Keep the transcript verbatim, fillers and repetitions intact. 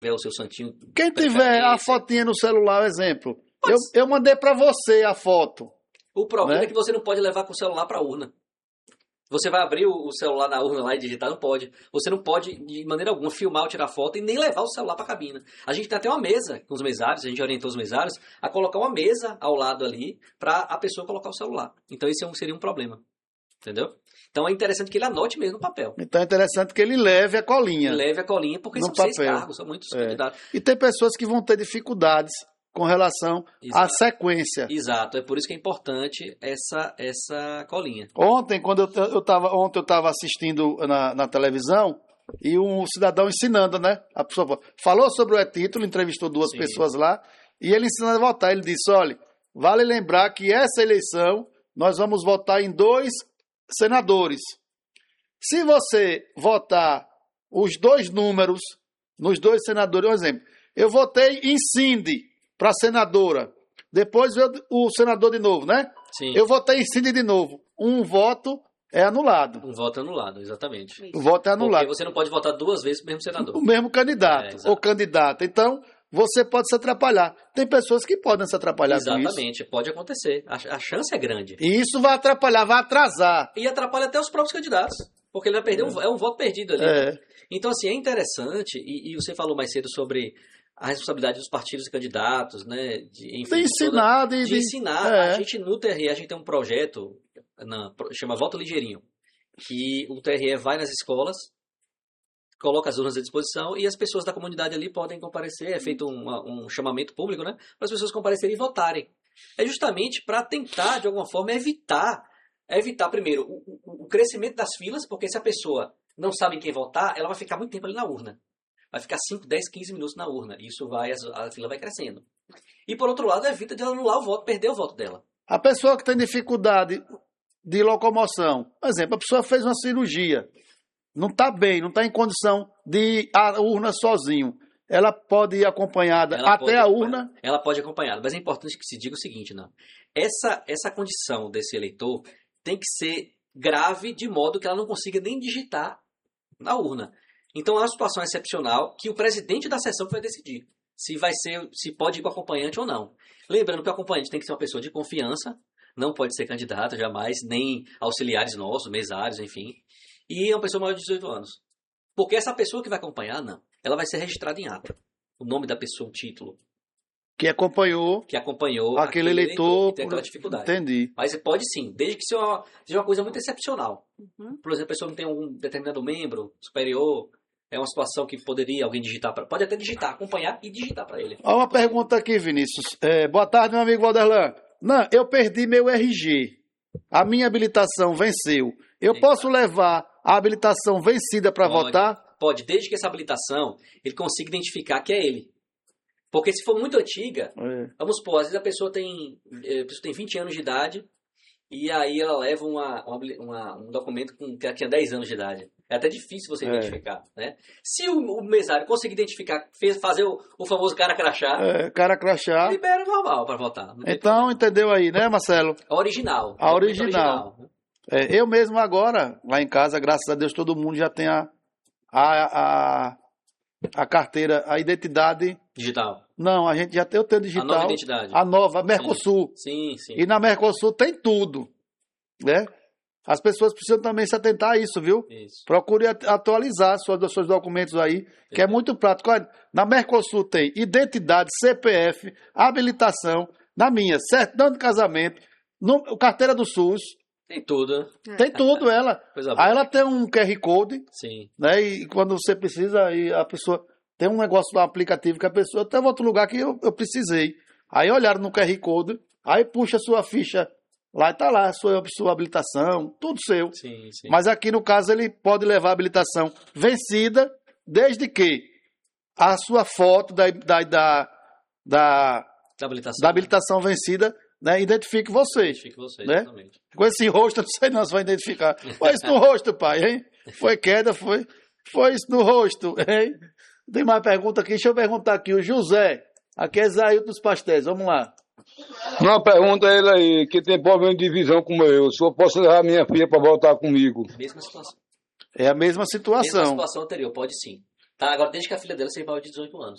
tiver o seu santinho... Quem tiver a fotinha no celular, exemplo, eu, eu mandei para você a foto. O problema né? é que você não pode levar com o celular para a urna. Você vai abrir o celular na urna lá e digitar, não pode. Você não pode, de maneira alguma, filmar ou tirar foto e nem levar o celular para a cabina. A gente tem até uma mesa com os mesários, a gente orientou os mesários a colocar uma mesa ao lado ali para a pessoa colocar o celular. Então esse seria um problema. Entendeu? Então é interessante que ele anote mesmo no papel. Então é interessante que ele leve a colinha. Leve a colinha, porque no são papel. seis cargos, são muitos é. candidatos. E tem pessoas que vão ter dificuldades com relação Exato. à sequência. Exato, é por isso que é importante essa, essa colinha. Ontem, quando eu, eu tava, ontem eu estava assistindo na, na televisão e um cidadão ensinando, né? A pessoa falou sobre o e-título, entrevistou duas Sim. pessoas lá e ele ensinando a votar. Ele disse, olha, vale lembrar que essa eleição nós vamos votar em dois senadores. Se você votar os dois números nos dois senadores, um exemplo, eu votei em Cindy para senadora, depois veio o senador de novo, né? Sim. Eu votei em Cindy de novo. Um voto é anulado. Um voto anulado, exatamente. O voto é anulado. Porque você não pode votar duas vezes pro mesmo senador. O mesmo candidato É, ou candidata. Então, você pode se atrapalhar. Tem pessoas que podem se atrapalhar com isso. Exatamente, pode acontecer. A, a chance é grande. E isso vai atrapalhar, vai atrasar. E atrapalha até os próprios candidatos. Porque ele vai perder, é um, é um voto perdido ali. É. Então, assim, é interessante, e, e você falou mais cedo sobre a responsabilidade dos partidos e candidatos, né? De, enfim, De ensinar. Toda, De, de ensinar. É. A gente, no T R E, a gente tem um projeto, na, chama Voto Ligeirinho, que o T R E vai nas escolas, coloca as urnas à disposição e as pessoas da comunidade ali podem comparecer. É feito um, um chamamento público, né? Para as pessoas comparecerem e votarem. É justamente para tentar, de alguma forma, evitar, evitar primeiro, o, o, o crescimento das filas, porque se a pessoa não sabe em quem votar, ela vai ficar muito tempo ali na urna. Vai ficar cinco, dez, quinze minutos na urna. Isso vai, a fila vai crescendo. E por outro lado, evita de anular o voto, perder o voto dela. A pessoa que tem dificuldade de locomoção, por exemplo, a pessoa fez uma cirurgia, não está bem, não está em condição de ir à urna sozinho. Ela pode ir acompanhada Ela até a urna? Ela pode ir acompanhada, mas é importante que se diga o seguinte, não. Essa, essa condição desse eleitor tem que ser grave de modo que ela não consiga nem digitar na urna. Então é uma situação excepcional que o presidente da sessão vai decidir se vai ser, se pode ir com acompanhante ou não. Lembrando que o acompanhante tem que ser uma pessoa de confiança, não pode ser candidato jamais, nem auxiliares nossos, mesários, enfim. E é uma pessoa maior de dezoito anos. Porque essa pessoa que vai acompanhar, não. Ela vai ser registrada em ata. O nome da pessoa, o título. Que acompanhou, que acompanhou aquele, aquele eleitor, eleitor que tem aquela dificuldade. Entendi. Mas pode sim, desde que seja uma, seja uma coisa muito excepcional. Uhum. Por exemplo, a pessoa não tem um determinado membro superior, é uma situação que poderia alguém digitar para... Pode até digitar, acompanhar e digitar para ele. Há uma pergunta aqui, Vinícius. É, boa tarde, meu amigo Valderlan. Não, eu perdi meu R G. A minha habilitação venceu. Eu Sim, posso cara. levar a habilitação vencida para votar? Pode, desde que essa habilitação ele consiga identificar que é ele. Porque se for muito antiga, é. vamos supor, às vezes a pessoa tem, a pessoa tem vinte anos de idade e aí ela leva uma, uma, um documento com, que tinha dez anos de idade. É até difícil você é. identificar, né? Se o, o mesário conseguir identificar, fez, fazer o, o famoso cara crachá, é, cara crachá, libera normal para votar. Então, entendeu aí, né, Marcelo? A original. A original. original. É, eu mesmo agora, lá em casa, graças a Deus, todo mundo já tem a, a, a, a carteira, a identidade... Digital. Não, a gente já tem, eu tenho digital. A nova identidade. A nova, a Mercosul. Sim, sim. E na Mercosul tem tudo, né? As pessoas precisam também se atentar a isso, viu? Isso. Procure atualizar seus, seus documentos aí, que é, é muito prático. Na Mercosul tem identidade, C P F, habilitação. Na minha, certidão de casamento, no, carteira do SUS. Tem tudo. Tem tudo, ela. Aí ela tem um Q R Code. Sim. Né? E quando você precisa, aí a pessoa... Tem um negócio do aplicativo que a pessoa... Até outro lugar que eu, eu precisei. Aí olharam no Q R Code, aí puxa a sua ficha... Lá está lá, sua, sua habilitação, tudo seu. Sim, sim. Mas aqui, no caso, ele pode levar a habilitação vencida, desde que a sua foto da, da, da, da, da, habilitação. da habilitação vencida, né, identifique você. Identifique você, né? exatamente. Com esse rosto, eu não sei não se vai identificar. Foi isso no rosto, pai, hein? Foi queda, foi, foi isso no rosto, hein? Tem mais pergunta aqui, deixa eu perguntar aqui. O José, aqui é Zailton dos Pastéis, vamos lá. Uma pergunta a ele aí, que tem problema de visão como eu. Se eu posso levar minha filha para voltar comigo? Mesma situação. É a mesma situação. Mesma situação anterior, pode sim. Tá, agora desde que a filha dela seja maior de dezoito anos.